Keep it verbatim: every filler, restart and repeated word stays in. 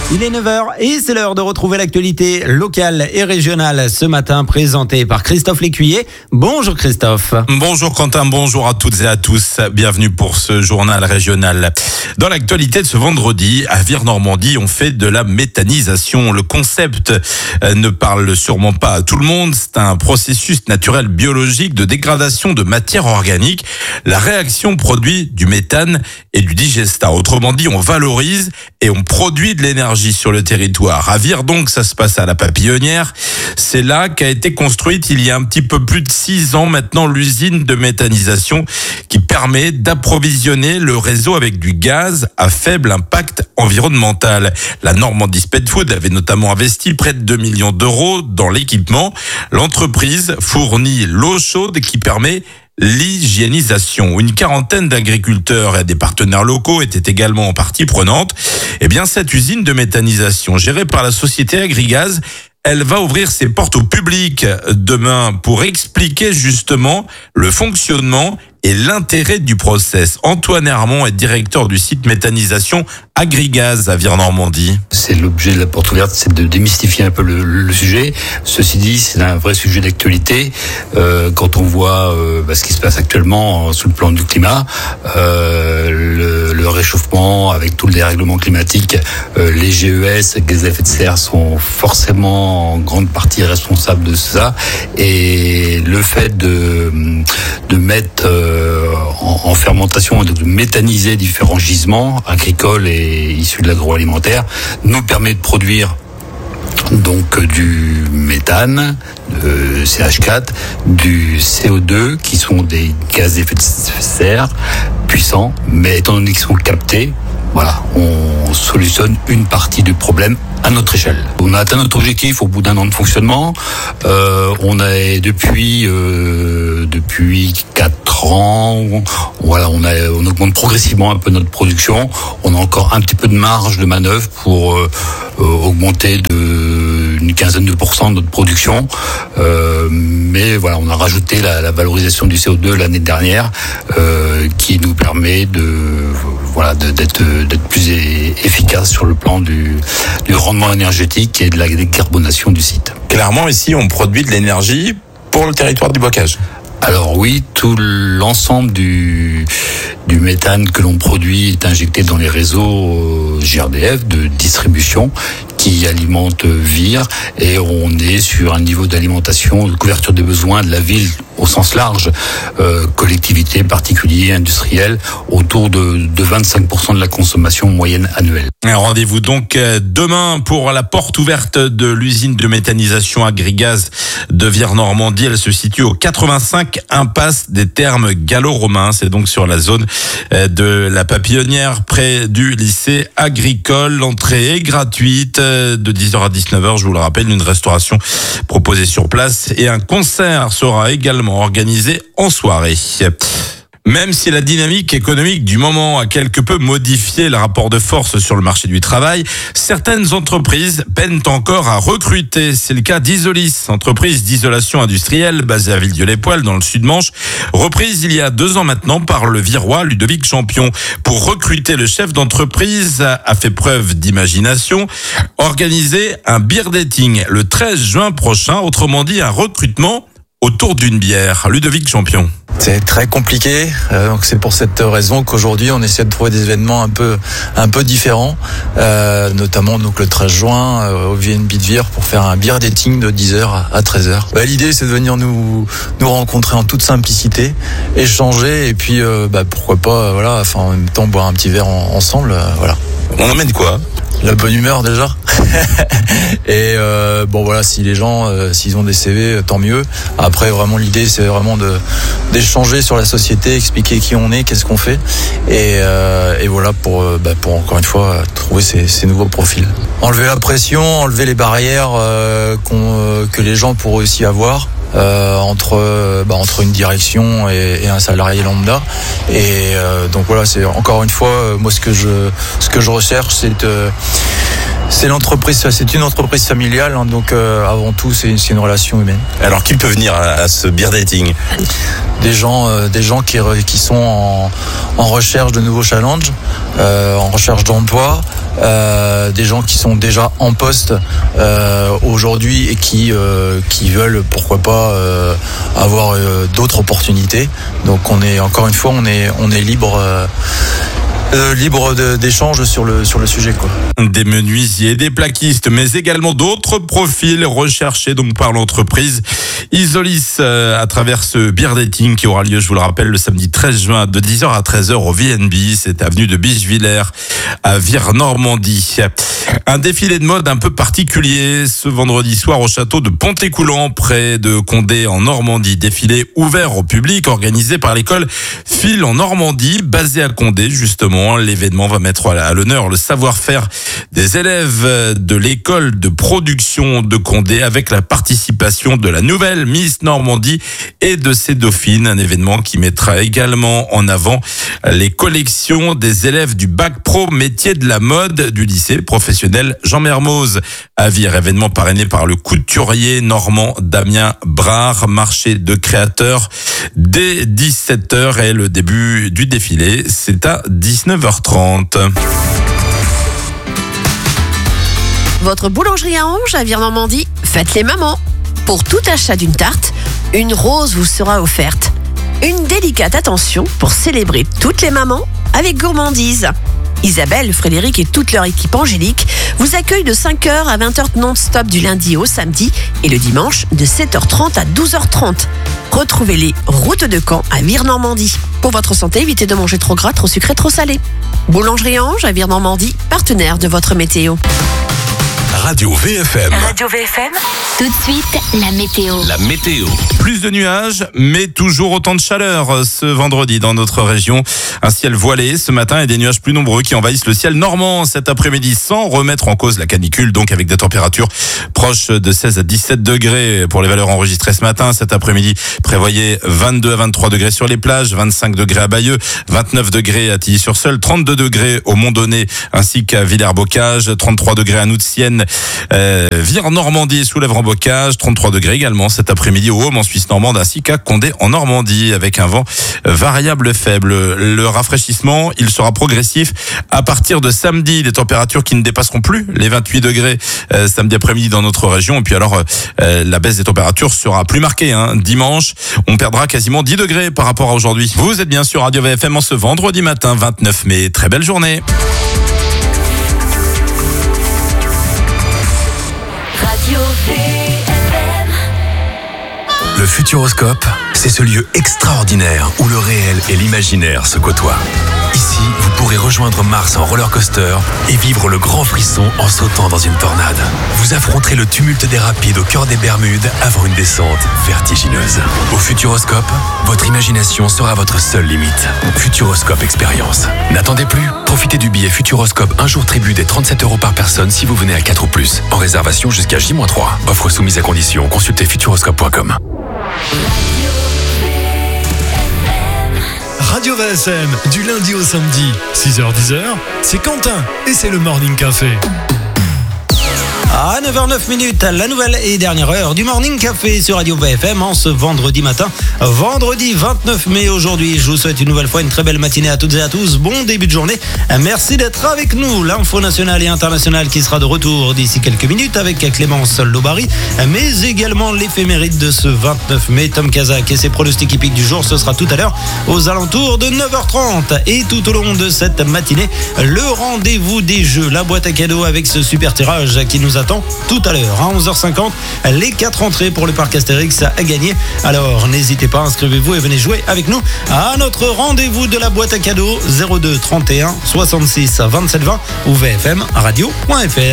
Il est neuf heures et c'est l'heure de retrouver l'actualité locale et régionale ce matin présentée par Christophe Lécuyer. Bonjour Christophe. Bonjour Quentin, bonjour à toutes et à tous. Bienvenue pour ce journal régional. Dans l'actualité de ce vendredi, à Vire-Normandie, on fait de la méthanisation. Le concept ne parle sûrement pas à tout le monde. C'est un processus naturel biologique de dégradation de matière organique. La réaction produit du méthane et du digestat. Autrement dit, on valorise et on produit de l'énergie sur le territoire. À Vire, donc, ça se passe à la Papillonnière. C'est là qu'a été construite il y a un petit peu plus de six ans maintenant l'usine de méthanisation qui permet d'approvisionner le réseau avec du gaz à faible impact environnemental. La Normandie Pet Food avait notamment investi près de deux millions d'euros dans l'équipement. L'entreprise fournit l'eau chaude qui permet l'hygiénisation. Une quarantaine d'agriculteurs et des partenaires locaux étaient également en partie prenante. Eh bien, cette usine de méthanisation gérée par la société Agrigaz, elle va ouvrir ses portes au public demain pour expliquer justement le fonctionnement et l'intérêt du process. Antoine Hermont est directeur du site méthanisation Agrigaz à Vire-Normandie. C'est l'objet de la porte ouverte, c'est de démystifier un peu le, le sujet. Ceci dit, c'est un vrai sujet d'actualité. Euh, quand on voit euh, bah, ce qui se passe actuellement sous le plan du climat, euh, le, le réchauffement avec tout le dérèglement climatique, euh, les G E S, gaz à effet de serre, sont forcément en grande partie responsables de ça. Et le fait de, de mettre euh, en, en fermentation et de méthaniser différents gisements agricoles et issus de l'agroalimentaire nous permet de produire donc du méthane, de C H quatre, du C O deux qui sont des gaz à effet de serre puissants, mais étant donné qu'ils sont captés, voilà, on solutionne une partie du problème à notre échelle. On a atteint notre objectif au bout d'un an de fonctionnement. Euh, on a depuis euh, depuis quatre ans, voilà, on a on augmente progressivement un peu notre production. On a encore un petit peu de marge de manœuvre pour euh, euh, augmenter de une quinzaine de pourcents de notre production. Euh, mais voilà, on a rajouté la, la valorisation du C O deux l'année dernière, euh, qui nous permet de voilà de, d'être d'être plus efficace sur le plan du, du rendement énergétique et de la décarbonation du site. Clairement, ici, on produit de l'énergie pour le territoire du Bocage. Alors oui, tout l'ensemble du, du méthane que l'on produit est injecté dans les réseaux G R D F de distribution qui alimentent Vire, et on est sur un niveau d'alimentation, de couverture des besoins de la ville au sens large, euh, collectivités, particuliers, industriels, autour de, de vingt-cinq pour cent de la consommation moyenne annuelle. Rendez-vous donc demain pour la porte ouverte de l'usine de méthanisation Agrigaz de Vire-Normandie. Elle se situe au quatre-vingt-cinq impasse des Thermes gallo-romains. C'est donc sur la zone de la Papillonnière, près du lycée agricole. L'entrée est gratuite de dix heures à dix-neuf heures, je vous le rappelle, une restauration proposée sur place et un concert sera également organisé en soirée. Même si la dynamique économique du moment a quelque peu modifié le rapport de force sur le marché du travail, certaines entreprises peinent encore à recruter. C'est le cas d'Isolis, entreprise d'isolation industrielle basée à Villedieu-les-Poêles dans le Sud-Manche, reprise il y a deux ans maintenant par le Virois Ludovic Champion. Pour recruter le chef d'entreprise a fait preuve d'imagination, organiser un beer dating le treize juin prochain, autrement dit un recrutement autour d'une bière. Ludovic Champion. C'est très compliqué, euh, donc c'est pour cette raison qu'aujourd'hui on essaie de trouver des événements un peu un peu différents, euh, notamment donc le treize juin euh, au V N B de Vire pour faire un beer dating de dix heures à treize heures. Bah, l'idée c'est de venir nous nous rencontrer en toute simplicité, échanger et puis euh, bah, pourquoi pas euh, voilà, enfin en même temps boire un petit verre en, ensemble, euh, voilà. On emmène quoi ? La bonne humeur déjà. Et euh, bon voilà, si les gens euh, s'ils ont des C V, tant mieux. Après vraiment l'idée c'est vraiment de d'échanger sur la société, expliquer qui on est, qu'est-ce qu'on fait, et, euh, et voilà pour euh, bah, pour encore une fois trouver ces, ces nouveaux profils. Enlever la pression, enlever les barrières euh, qu'on, euh, que les gens pourraient aussi avoir. Euh, entre bah, entre une direction et, et un salarié lambda, et euh, donc voilà, c'est encore une fois euh, moi ce que je ce que je recherche, c'est euh, c'est l'entreprise, c'est une entreprise familiale, hein, donc euh, avant tout c'est, c'est une relation humaine. Alors qui peut venir à, à ce beer dating ? Des gens, euh, des gens qui qui sont en, en recherche de nouveaux challenges, euh, en recherche d'emploi, euh, des gens qui sont déjà en poste euh, aujourd'hui et qui euh, qui veulent pourquoi pas euh, avoir euh, d'autres opportunités. Donc on est encore une fois on est on est libre. Euh, Euh, libre de, d'échange sur le, sur le sujet, quoi. Des menuisiers, des plaquistes, mais également d'autres profils recherchés donc par l'entreprise Isolis euh, à travers ce beer dating qui aura lieu, je vous le rappelle, le samedi treize juin de dix heures à treize heures au V N B. C'est avenue de Bichevillers à Vire-Normandie. Un défilé de mode un peu particulier ce vendredi soir au château de Pontécoulant près de Condé en Normandie. Défilé ouvert au public organisé par l'école Phil en Normandie basée à Condé justement. L'événement va mettre à l'honneur le savoir-faire des élèves de l'école de production de Condé avec la participation de la nouvelle Miss Normandie et de ses dauphines. Un événement qui mettra également en avant les collections des élèves du bac pro métier de la mode du lycée professionnel Jean Mermoz à Vire. Événement parrainé par le couturier normand Damien Brard. Marché de créateurs dès dix-sept heures et le début du défilé, c'est à dix-neuf heures trente. Votre boulangerie à Ange à Vire-Normandie, faites les mamans. Pour tout achat d'une tarte, une rose vous sera offerte. Une délicate attention pour célébrer toutes les mamans avec gourmandise. Isabelle, Frédéric et toute leur équipe angélique vous accueillent de cinq heures à vingt heures non-stop du lundi au samedi et le dimanche de sept heures trente à douze heures trente. Retrouvez-les route de Caen à Vire-Normandie. Pour votre santé, évitez de manger trop gras, trop sucré, trop salé. Boulangerie Ange à Vire-Normandie, partenaire de votre météo. Radio V F M. Radio V F M. Tout de suite, la météo. La météo. Plus de nuages, mais toujours autant de chaleur ce vendredi dans notre région. Un ciel voilé ce matin et des nuages plus nombreux qui envahissent le ciel normand cet après-midi sans remettre en cause la canicule, donc avec des températures proches de seize à dix-sept degrés pour les valeurs enregistrées ce matin. Cet après-midi, prévoyez vingt-deux à vingt-trois degrés sur les plages, vingt-cinq degrés à Bayeux, vingt-neuf degrés à Tilly-sur-Seul, trente-deux degrés au Mont-Donné ainsi qu'à Villers-Bocage, trente-trois degrés à Noutienne, euh, Vire-Normandie et Soulèvres-en-Bocage, trente-trois degrés également cet après-midi au Haume en Suisse normande ainsi qu'à Condé en Normandie avec un vent variable faible. Le rafraîchissement, il sera progressif à partir de samedi, des températures qui ne dépasseront plus les vingt-huit degrés euh, samedi après-midi dans notre région et puis alors euh, la baisse des températures sera plus marquée hein. Dimanche, on perdra quasiment dix degrés par rapport à aujourd'hui. Vous êtes bien sur Radio V F M en ce vendredi matin vingt-neuf mai. Très belle journée. Radio V F M. Le Futuroscope, c'est ce lieu extraordinaire où le réel et l'imaginaire se côtoient. Ici, vous pourrez rejoindre Mars en roller coaster et vivre le grand frisson en sautant dans une tornade. Vous affronterez le tumulte des rapides au cœur des Bermudes avant une descente vertigineuse. Au Futuroscope, votre imagination sera votre seule limite. Futuroscope Expérience. N'attendez plus, profitez du billet Futuroscope un jour tribu des trente-sept euros par personne si vous venez à quatre ou plus. En réservation jusqu'à J moins trois. Offre soumise à condition, consultez futuroscope point com. Radio V S M, du lundi au samedi, six heures dix heures, c'est Quentin et c'est le Morning Café. À neuf heures neuf minutes, la nouvelle et dernière heure du Morning Café sur Radio V F M en ce vendredi matin. Vendredi vingt-neuf mai aujourd'hui. Je vous souhaite une nouvelle fois une très belle matinée à toutes et à tous. Bon début de journée. Merci d'être avec nous. L'info nationale et internationale qui sera de retour d'ici quelques minutes avec Clémence Lobary, mais également l'éphéméride de ce vingt-neuf mai. Tom Kazak et ses pronostics hippiques du jour. Ce sera tout à l'heure aux alentours de neuf heures trente. Et tout au long de cette matinée, le rendez-vous des jeux. La boîte à cadeaux avec ce super tirage qui nous attend tout à l'heure à onze heures cinquante, les quatre entrées pour le parc Astérix à gagner. Alors n'hésitez pas, inscrivez-vous et venez jouer avec nous à notre rendez-vous de la boîte à cadeaux zéro deux trente et un soixante-six vingt-sept vingt ou v f m radio point f r.